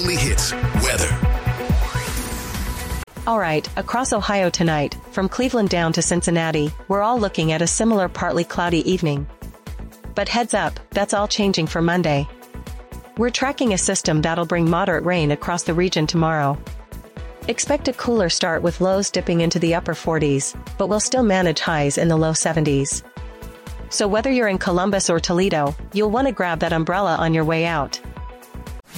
only hits, weather. Alright, across Ohio tonight, from Cleveland down to Cincinnati, we're all looking at a similar partly cloudy evening. But heads up, that's all changing for Monday. We're tracking a system that'll bring moderate rain across the region tomorrow. Expect a cooler start with lows dipping into the upper 40s, but we'll still manage highs in the low 70s. So whether you're in Columbus or Toledo, you'll want to grab that umbrella on your way out.